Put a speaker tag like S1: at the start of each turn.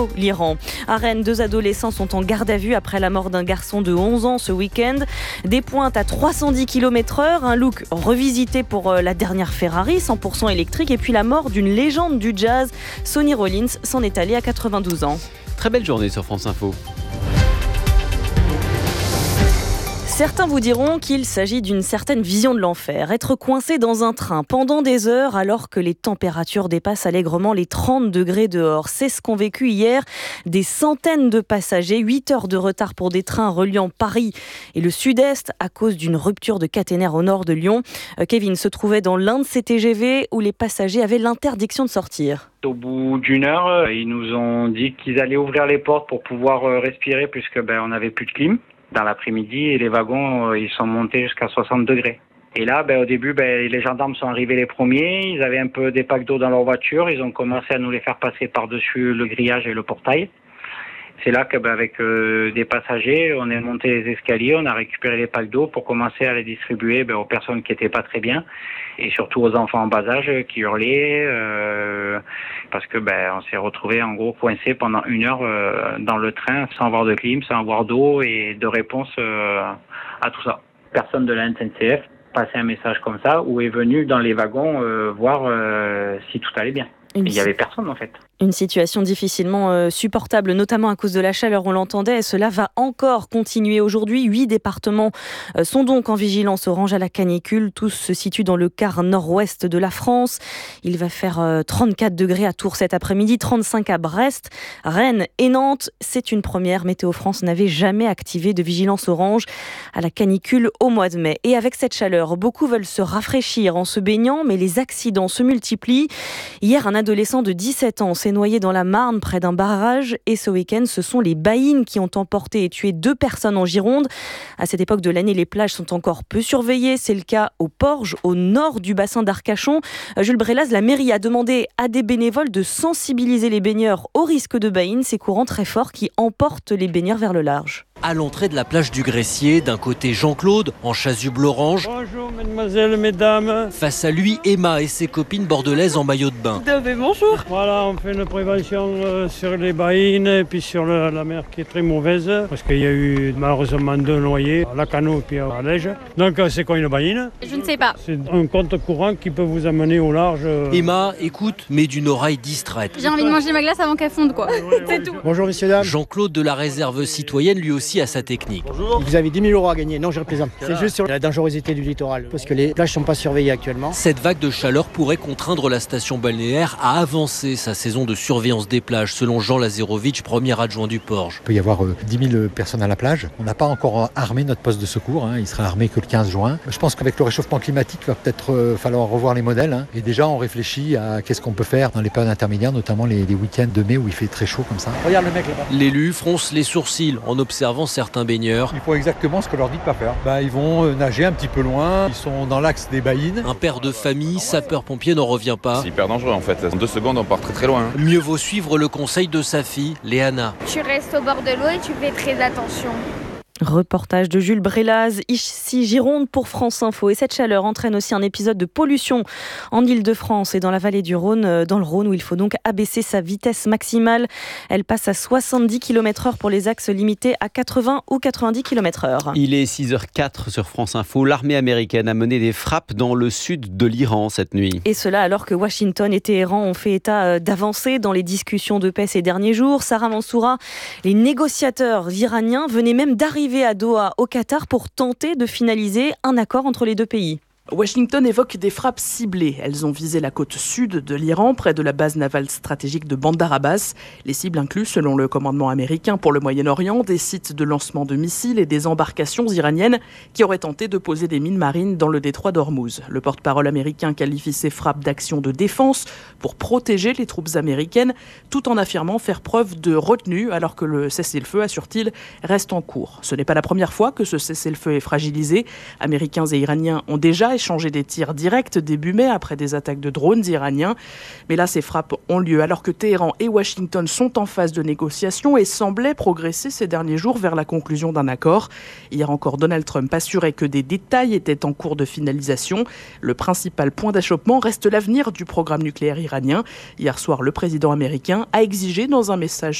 S1: nouveau l'Iran. À Rennes, 2 adolescents sont en garde à vue après la mort d'un garçon de 11 ans ce week-end. Des pointes à 310 km/h, un look revisité pour la dernière Ferrari 100% électrique et puis la mort d'une légende du jazz. Sonny Rollins s'en est allé à 92 ans.
S2: Très belle journée sur France Info.
S1: Certains vous diront qu'il s'agit d'une certaine vision de l'enfer. Être coincé dans un train pendant des heures alors que les températures dépassent allègrement les 30 degrés dehors. C'est ce qu'ont vécu hier des centaines de passagers. 8 heures de retard pour des trains reliant Paris et le sud-est à cause d'une rupture de caténaire au nord de Lyon. Kevin se trouvait dans l'un de ces TGV où les passagers avaient l'interdiction de sortir.
S3: Au bout d'une heure, ils nous ont dit qu'ils allaient ouvrir les portes pour pouvoir respirer puisque on n'avait plus de clim dans l'après-midi et les wagons ils sont montés jusqu'à 60 degrés. Et là, au début, les gendarmes sont arrivés les premiers, ils avaient un peu des packs d'eau dans leur voiture, ils ont commencé à nous les faire passer par-dessus le grillage et le portail. C'est là qu'avec des passagers, on est monté les escaliers, on a récupéré les packs d'eau pour commencer à les distribuer aux personnes qui étaient pas très bien et surtout aux enfants en bas âge qui hurlaient parce que on s'est retrouvés en gros coincés pendant 1 heure dans le train sans avoir de clim, sans avoir d'eau et de réponse à tout ça. Personne de la SNCF passait un message comme ça ou est venu dans les wagons voir si tout allait bien. Il n'y avait personne en fait.
S1: Une situation difficilement supportable, notamment à cause de la chaleur, on l'entendait, et cela va encore continuer aujourd'hui. 8 départements sont donc en vigilance orange à la canicule. Tous se situent dans le quart nord-ouest de la France. Il va faire 34 degrés à Tours cet après-midi, 35 à Brest, Rennes et Nantes. C'est une première. Météo France n'avait jamais activé de vigilance orange à la canicule au mois de mai. Et avec cette chaleur, beaucoup veulent se rafraîchir en se baignant, mais les accidents se multiplient. Hier, un adolescent de 17 ans s'est noyé dans la Marne près d'un barrage et ce week-end, ce sont les baïnes qui ont emporté et tué 2 personnes en Gironde. À cette époque de l'année, les plages sont encore peu surveillées. C'est le cas au Porge, au nord du bassin d'Arcachon. Jules Brélaz, la mairie a demandé à des bénévoles de sensibiliser les baigneurs au risque de baïnes, ces courants très forts qui emportent les baigneurs vers le large.
S4: À l'entrée de la plage du Gressier, d'un côté Jean-Claude, en chasuble orange.
S5: Bonjour mesdemoiselles, mesdames.
S4: Face à lui, Emma et ses copines bordelaises en maillot de bain.
S1: Bonjour.
S5: Voilà, on fait une prévention sur les baïnes et puis sur la mer qui est très mauvaise. Parce qu'il y a eu malheureusement 2 noyés, à la Cano et puis à Lège. Donc c'est quoi une baïne?
S6: Je ne sais pas.
S5: C'est un compte courant qui peut vous amener au large.
S4: Emma écoute, mais d'une oreille distraite.
S6: J'ai envie de manger ma glace avant qu'elle fonde, quoi. C'est tout.
S7: Bonjour messieurs, dames.
S4: Jean-Claude de la réserve citoyenne, lui aussi à sa technique.
S7: Bonjour. Vous avez 10 000 € à gagner. Non, je replaisante. C'est juste sur la dangerosité du littoral. Parce que les plages ne sont pas surveillées actuellement.
S4: Cette vague de chaleur pourrait contraindre la station balnéaire à avancer sa saison de surveillance des plages, selon Jean Lazarovic, premier adjoint du Porge.
S8: Il peut y avoir 10 000 personnes à la plage. On n'a pas encore armé notre poste de secours. Il sera armé que le 15 juin. Je pense qu'avec le réchauffement climatique, il va peut-être falloir revoir les modèles. Et déjà, on réfléchit à qu'est-ce qu'on peut faire dans les périodes intermédiaires, notamment les week-ends de mai où il fait très chaud comme ça.
S7: Regarde le mec là-bas.
S4: L'élu fronce les sourcils en observant certains baigneurs.
S8: Ils font exactement ce que leur dit de pas faire. Ils vont nager un petit peu loin, ils sont dans l'axe des baïnes.
S4: Un père de famille, sapeur-pompier, n'en revient pas.
S9: C'est hyper dangereux en fait. En 2 secondes, on part très très loin.
S4: Mieux vaut suivre le conseil de sa fille, Léana.
S6: Tu restes au bord de l'eau et tu fais très attention.
S1: Reportage de Jules Brélaz, ici Gironde pour France Info. Et cette chaleur entraîne aussi un épisode de pollution en Île-de-France et dans la vallée du Rhône, dans le Rhône où il faut donc abaisser sa vitesse maximale. Elle passe à 70 km/h pour les axes limités à 80 ou 90 km/h.
S2: Il est 6h04 sur France Info. L'armée américaine a mené des frappes dans le sud de l'Iran cette nuit.
S1: Et cela alors que Washington et Téhéran ont fait état d'avancées dans les discussions de paix ces derniers jours. Sarah Mansoura, les négociateurs iraniens venaient même d'arriver à Doha, au Qatar, pour tenter de finaliser un accord entre les 2 pays.
S10: Washington évoque des frappes ciblées. Elles ont visé la côte sud de l'Iran, près de la base navale stratégique de Bandar Abbas. Les cibles incluent, selon le commandement américain pour le Moyen-Orient, des sites de lancement de missiles et des embarcations iraniennes qui auraient tenté de poser des mines marines dans le détroit d'Ormuz. Le porte-parole américain qualifie ces frappes d'actions de défense pour protéger les troupes américaines, tout en affirmant faire preuve de retenue, alors que le cessez-le-feu, assure-t-il, reste en cours. Ce n'est pas la première fois que ce cessez-le-feu est fragilisé. Américains et Iraniens ont déjà échangé des tirs directs début mai après des attaques de drones iraniens. Mais là, ces frappes ont lieu alors que Téhéran et Washington sont en phase de négociation et semblaient progresser ces derniers jours vers la conclusion d'un accord. Hier encore, Donald Trump assurait que des détails étaient en cours de finalisation. Le principal point d'achoppement reste l'avenir du programme nucléaire iranien. Hier soir, le président américain a exigé dans un message